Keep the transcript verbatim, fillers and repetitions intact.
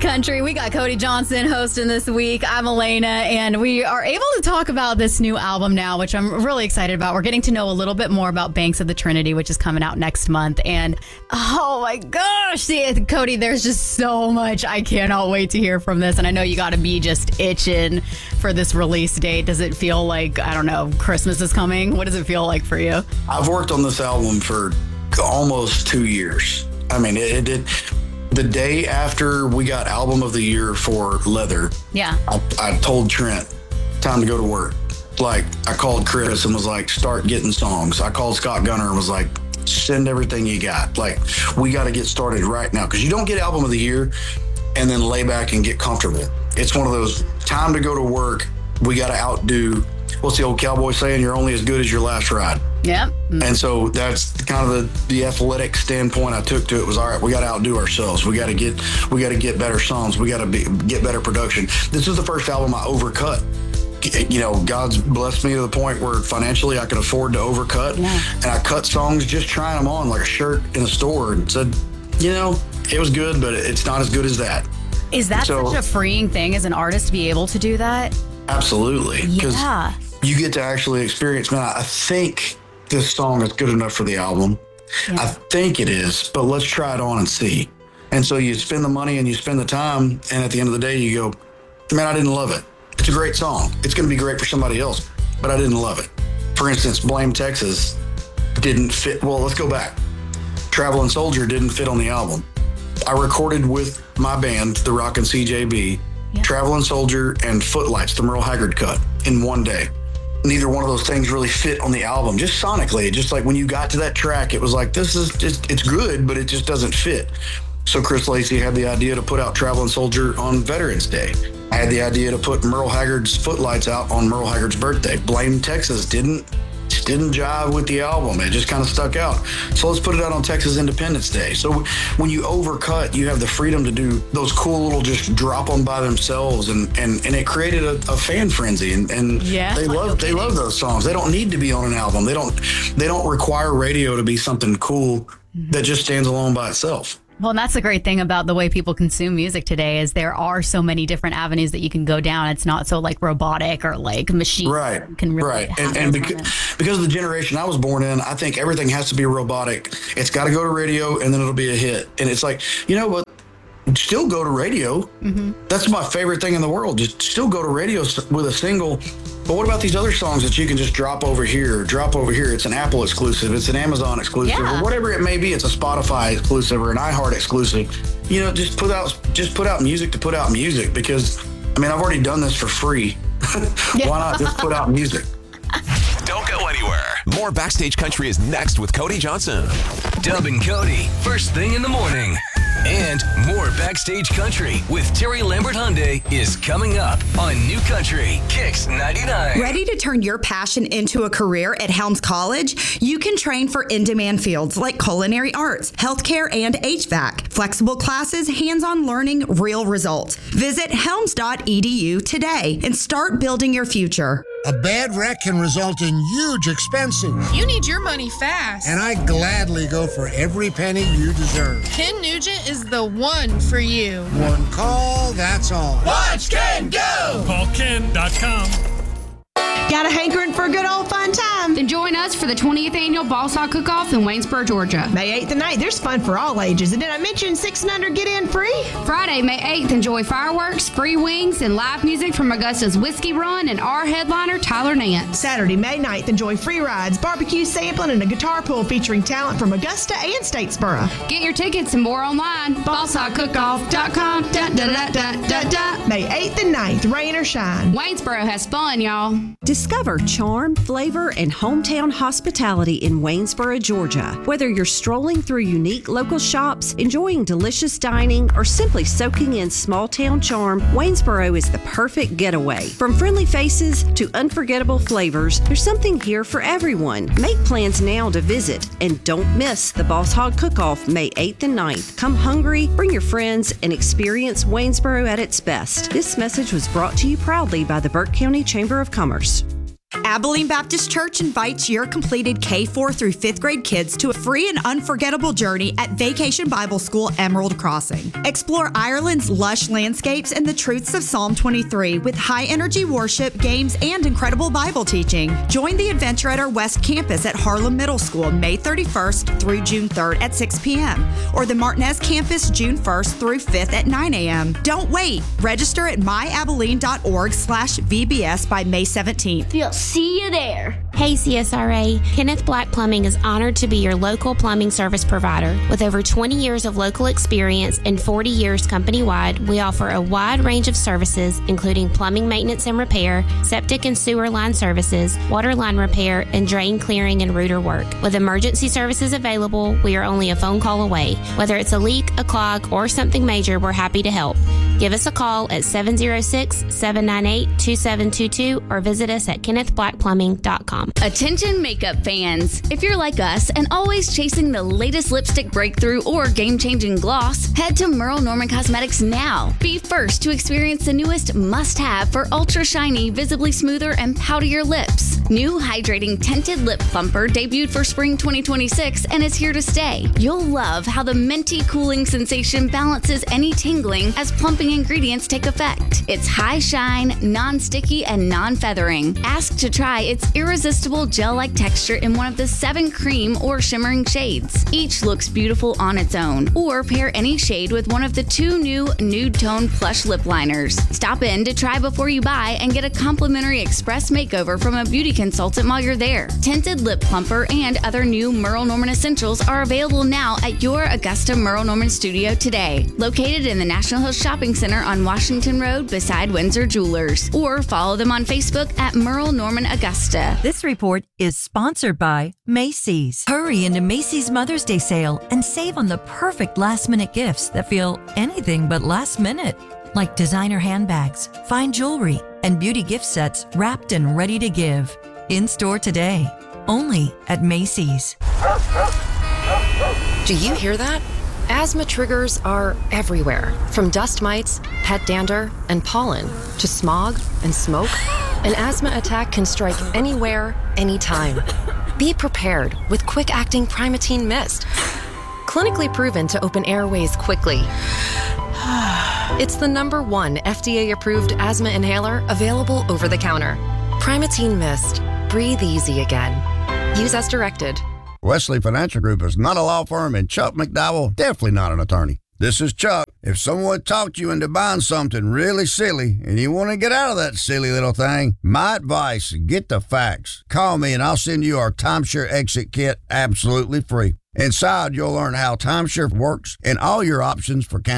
Country. We got Cody Johnson hosting this week. I'm Elena, and we are able to talk about this new album now, which I'm really excited about. We're getting to know a little bit more about Banks of the Trinity, which is coming out next month. And oh my gosh, see, Cody, there's just so much I cannot wait to hear from this. And I know you got to be just itching for this release date. Does it feel like, I don't know, Christmas is coming? What does it feel like for you? I've worked on this album for almost two years. I mean, it did. The day after we got Album of the Year for Leather, yeah, I, I told Trent, time to go to work. Like, I called Chris and was like, start getting songs. I called Scott Gunner and was like, send everything you got. Like, we got to get started right now. Because you don't get Album of the Year and then lay back and get comfortable. It's one of those, time to go to work. We got to outdo, what's the old cowboy saying? You're only as good as your last ride. Yep. Mm-hmm. And so that's kind of the, the athletic standpoint I took to it was, all right, we got to outdo ourselves. We got to get we got to get better songs. We got to be get better production. This is the first album I overcut. You know, God's blessed me to the point where financially I could afford to overcut. Yeah. And I cut songs just trying them on like a shirt in a store and said, you know, it was good, but it's not as good as that. Is that so, such a freeing thing as an artist to be able to do that? Absolutely. Yeah. You get to actually experience, man, I think this song is good enough for the album. Yeah. I think it is, but let's try it on and see. And so you spend the money and you spend the time, and at the end of the day, you go, man, I didn't love it. It's a great song. It's going to be great for somebody else, but I didn't love it. For instance, Blame Texas didn't fit. Well, let's go back. Traveling Soldier didn't fit on the album. I recorded with my band, the Rockin' C J B, yeah. Traveling Soldier and Footlights, the Merle Haggard cut, in one day. Neither one of those things really fit on the album, just sonically. Just like when you got to that track, it was like, this is just, it's good, but it just doesn't fit. So Chris Lacey had the idea to put out Traveling Soldier on Veterans Day. I had the idea to put Merle Haggard's Footlights out on Merle Haggard's birthday. Blame Texas didn't just didn't jive with the album. It just kind of stuck out. So let's put it out on Texas Independence Day. So when you overcut, you have the freedom to do those cool little just drop them by themselves, and and, and it created a, a fan frenzy. And, and yeah, they love they love those songs. They don't need to be on an album. They don't they don't require radio to be something cool mm-hmm. that just stands alone by itself. Well, and that's the great thing about the way people consume music today is there are so many different avenues that you can go down. It's not so like robotic or like machine. Right. Can really right. And, and because, because of the generation I was born in, I think everything has to be robotic. It's got to go to radio and then it'll be a hit. And it's like, you know what? Still go to radio. Mm-hmm. That's my favorite thing in the world. Just still go to radio with a single. But what about these other songs that you can just drop over here, drop over here? It's an Apple exclusive. It's an Amazon exclusive, yeah. or whatever it may be. It's a Spotify exclusive or an iHeart exclusive. You know, just put out, just put out music to put out music because, I mean, I've already done this for free. Yeah. Why not just put out music? Don't go anywhere. More Backstage Country is next with Cody Johnson. Dub and Cody, first thing in the morning. And more Backstage Country with Terry Lambert Hyundai is coming up on New Country Kicks ninety-nine. Ready to turn your passion into a career at Helms College? You can train for in-demand fields like culinary arts, healthcare, and H V A C. Flexible classes, hands-on learning, real results. Visit helms dot e d u today and start building your future. A bad wreck can result in huge expenses. You need your money fast. And I gladly go for every penny you deserve. Ken Nugent is the one for you. One call, that's all. Watch Ken go! call ken dot com. Got a hankering for a good old fun time? Then join us for the twentieth Annual Boss Hog Cook-Off in Waynesboro, Georgia. May eighth and ninth, there's fun for all ages. And did I mention six and under get in free? Friday, May eighth, enjoy fireworks, free wings, and live music from Augusta's Whiskey Run and our headliner, Tyler Nance. Saturday, May ninth, enjoy free rides, barbecue sampling, and a guitar pool featuring talent from Augusta and Statesboro. Get your tickets and more online. boss hog cook off dot com. Da, da, da, da, da, da. May eighth and ninth, rain or shine. Waynesboro has fun, y'all. Discover charm, flavor, and hometown hospitality in Waynesboro, Georgia. Whether you're strolling through unique local shops, enjoying delicious dining, or simply soaking in small-town charm, Waynesboro is the perfect getaway. From friendly faces to unforgettable flavors, there's something here for everyone. Make plans now to visit, and don't miss the Boss Hog Cook-Off May eighth and ninth. Come hungry, bring your friends, and experience Waynesboro at its best. This message was brought to you proudly by the Burke County Chamber of Commerce. Abilene Baptist Church invites your completed K four through fifth grade kids to a free and unforgettable journey at Vacation Bible School Emerald Crossing. Explore Ireland's lush landscapes and the truths of Psalm twenty-three with high-energy worship, games, and incredible Bible teaching. Join the adventure at our West Campus at Harlem Middle School May thirty-first through June third at six p.m. or the Martinez Campus June first through fifth at nine a.m. Don't wait. Register at myabilene.org slash VBS by May seventeenth. We'll see you there. Hey C S R A, Kenneth Black Plumbing is honored to be your local plumbing service provider. With over twenty years of local experience and forty years company-wide, we offer a wide range of services, including plumbing maintenance and repair, septic and sewer line services, water line repair, and drain clearing and rooter work. With emergency services available, we are only a phone call away. Whether it's a leak, a clog, or something major, we're happy to help. Give us a call at seven oh six, seven nine eight, two seven two two or visit us at kenneth black plumbing dot com. Attention makeup fans. If you're like us and always chasing the latest lipstick breakthrough or game-changing gloss, head to Merle Norman Cosmetics now. Be first to experience the newest must-have for ultra shiny, visibly smoother, and poutier lips. New hydrating tinted lip plumper debuted for spring twenty twenty-six and is here to stay. You'll love how the minty cooling sensation balances any tingling as plumping ingredients take effect. It's high shine, non-sticky, and non-feathering. Ask to try its irresistible gel-like texture in one of the seven cream or shimmering shades. Each looks beautiful on its own. Or pair any shade with one of the two new nude tone plush lip liners. Stop in to try before you buy and get a complimentary express makeover from a beauty consultant while you're there. Tinted lip plumper and other new Merle Norman essentials are available now at your Augusta Merle Norman studio today. Located in the National Hills Shopping Center on Washington Road beside Windsor Jewelers. Or follow them on Facebook at Merle Norman Augusta. This report is sponsored by Macy's. Hurry into Macy's Mother's Day sale and save on the perfect last-minute gifts that feel anything but last minute. Like designer handbags, fine jewelry, and beauty gift sets wrapped and ready to give. In store today, only at Macy's. Do you hear that? Asthma triggers are everywhere, from dust mites, pet dander, and pollen, to smog and smoke. An asthma attack can strike anywhere, anytime. Be prepared with quick-acting Primatene Mist. Clinically proven to open airways quickly. It's the number one F D A-approved asthma inhaler available over the counter. Primatene Mist. Breathe easy again. Use as directed. Wesley Financial Group is not a law firm, and Chuck McDowell definitely not an attorney. This is Chuck. If someone talked you into buying something really silly and you want to get out of that silly little thing, my advice, get the facts. Call me and I'll send you our timeshare exit kit absolutely free. Inside, you'll learn how timeshare works and all your options for cancellation.